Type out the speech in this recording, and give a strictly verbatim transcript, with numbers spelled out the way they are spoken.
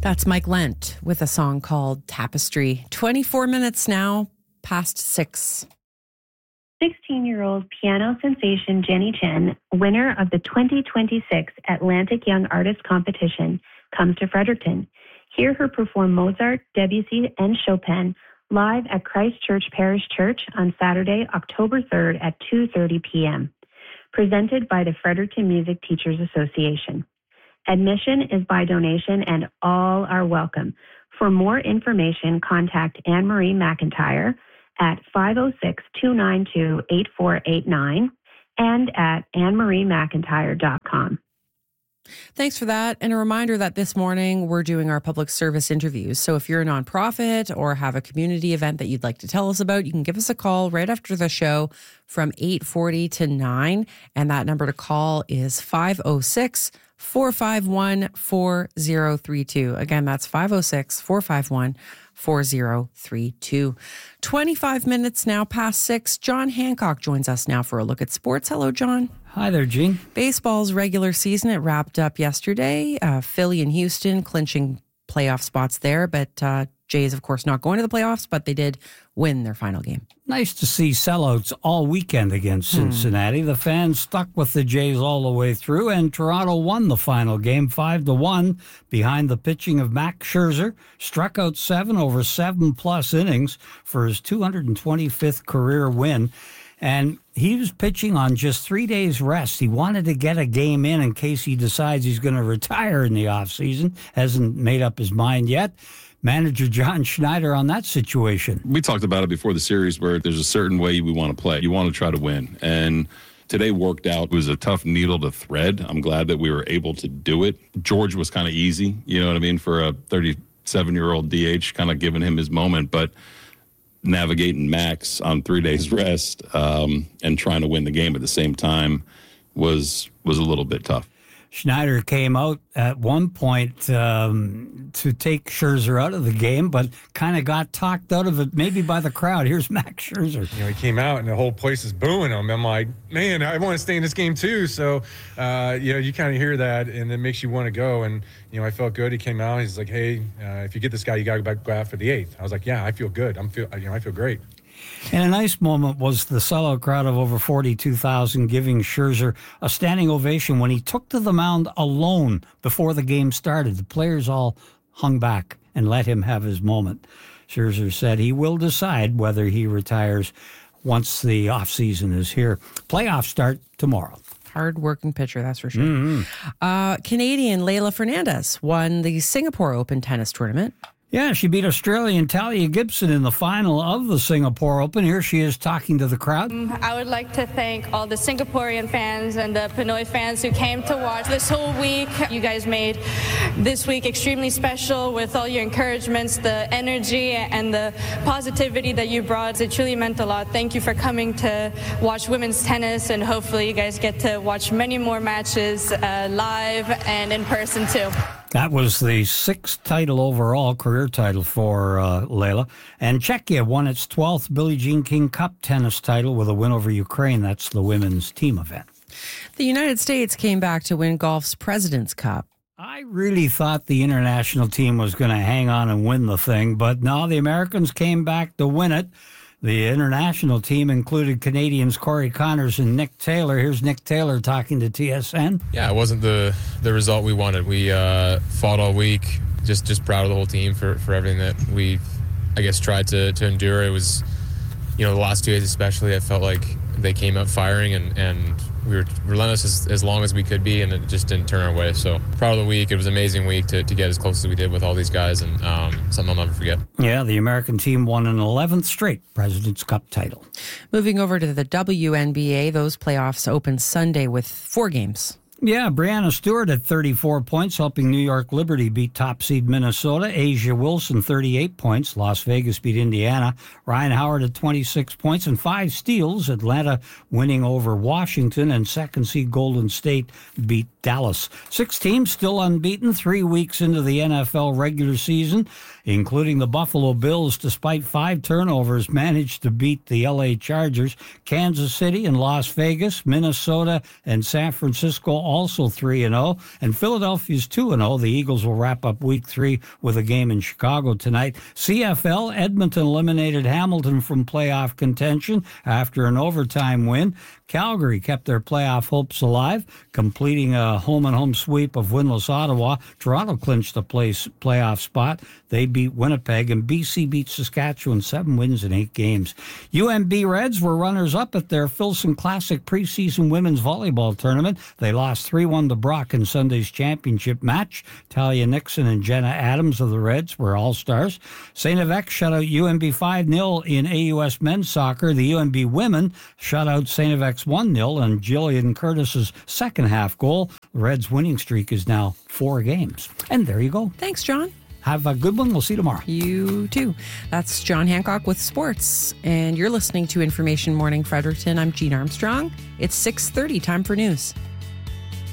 That's Mike Lent with a song called Tapestry. twenty-four minutes now past six. sixteen-year-old piano sensation Jenny Chen, winner of the twenty twenty-six Atlantic Young Artist Competition, comes to Fredericton. Hear her perform Mozart, Debussy, and Chopin live at Christ Church Parish Church on Saturday, October third at two thirty p.m. Presented by the Fredericton Music Teachers Association. Admission is by donation and all are welcome. For more information, contact Anne-Marie McIntyre at five oh six, two nine two, eight four eight nine and at anne marie mcintyre dot com. Thanks for that. And a reminder that this morning we're doing our public service interviews. So if you're a nonprofit or have a community event that you'd like to tell us about, you can give us a call right after the show from eight forty to nine. And that number to call is five oh six, four five one, four oh three two. Again, that's five oh six, four five one, four oh three two. twenty-five minutes now past six. John Hancock joins us now for a look at sports. Hello, John. Hi there, Gene. Baseball's regular season, it wrapped up yesterday. Uh, Philly and Houston clinching playoff spots there, but uh, Jays, of course, not going to the playoffs, but they did win their final game. Nice to see sellouts all weekend against Cincinnati. Hmm. The fans stuck with the Jays all the way through, and Toronto won the final game five to one behind the pitching of Max Scherzer. Struck out seven over seven-plus innings for his two hundred twenty-fifth career win. And he was pitching on just three days rest. He wanted to get a game in in case he decides he's going to retire in the offseason. Hasn't made up his mind yet. Manager John Schneider on that situation. We talked about it before the series where there's a certain way we want to play. You want to try to win. And today worked out. It was a tough needle to thread. I'm glad that we were able to do it. George was kind of easy, you know what I mean, for a thirty-seven-year-old D H, kind of giving him his moment. But navigating Max on three days rest um, and trying to win the game at the same time was was a little bit tough. Schneider came out at one point um, to take Scherzer out of the game, but kind of got talked out of it maybe by the crowd. Here's Max Scherzer. You know, he came out and the whole place is booing him. I'm like, man, I want to stay in this game too. So, uh, you know, you kind of hear that and it makes you want to go. And, you know, I felt good. He came out. He's like, hey, uh, if you get this guy, you got to go back go out for the eighth. I was like, yeah, I feel good. I'm feel, you know, I feel great. And a nice moment was the sellout crowd of over forty-two thousand giving Scherzer a standing ovation when he took to the mound alone before the game started. The players all hung back and let him have his moment. Scherzer said he will decide whether he retires once the offseason is here. Playoffs start tomorrow. Hard-working pitcher, that's for sure. Mm-hmm. Uh, Canadian Leylah Fernandez won the Singapore Open tennis tournament. Yeah, she beat Australian Talia Gibson in the final of the Singapore Open. Here she is talking to the crowd. I would like to thank all the Singaporean fans and the Pinoy fans who came to watch this whole week. You guys made this week extremely special with all your encouragements, the energy and the positivity that you brought. It truly meant a lot. Thank you for coming to watch women's tennis, and hopefully you guys get to watch many more matches uh, live and in person too. That was the sixth title overall, career title for uh, Leylah. And Czechia won its twelfth Billie Jean King Cup tennis title with a win over Ukraine. That's the women's team event. The United States came back to win golf's President's Cup. I really thought the international team was going to hang on and win the thing, but no, the Americans came back to win it. The international team included Canadians Corey Connors and Nick Taylor. Here's Nick Taylor talking to T S N. Yeah, it wasn't the, the result we wanted. We uh, fought all week. Just just proud of the whole team for, for everything that we, I guess, tried to, to endure. It was, you know, the last two days especially, I felt like they came out firing, and, and we were relentless as, as long as we could be, and it just didn't turn our way. So proud of the week. It was an amazing week to, to get as close as we did with all these guys, and um, something I'll never forget. Yeah, the American team won an eleventh straight President's Cup title. Moving over to the W N B A, those playoffs open Sunday with four games. Yeah, Brianna Stewart at thirty-four points, helping New York Liberty beat top seed Minnesota. Asia Wilson, thirty-eight points. Las Vegas beat Indiana. Ryan Howard at twenty-six points and five steals. Atlanta winning over Washington, and second seed Golden State beat Dallas. Six teams still unbeaten, three weeks into the N F L regular season, including the Buffalo Bills, despite five turnovers, managed to beat the L A Chargers. Kansas City and Las Vegas, Minnesota and San Francisco all also three and oh, and Philadelphia's two and oh. The Eagles will wrap up week three with a game in Chicago tonight. C F L, Edmonton eliminated Hamilton from playoff contention after an overtime win. Calgary kept their playoff hopes alive, completing a home-and-home sweep of winless Ottawa. Toronto clinched a place, playoff spot. They beat Winnipeg, and B C beat Saskatchewan, seven wins in eight games. U M B Reds were runners-up at their Filson Classic preseason women's volleyball tournament. They lost three one to Brock in Sunday's championship match. Talia Nixon and Jenna Adams of the Reds were all-stars. Saint F X shut out U M B five nil in A U S men's soccer. The U M B women shut out Saint F X one nil on Jillian Curtis's second half goal. The Reds' winning streak is now four games. And there you go. Thanks, John. Have a good one. We'll see you tomorrow. You too. That's John Hancock with sports. And you're listening to Information Morning Fredericton. I'm Jean Armstrong. It's six thirty, time for news.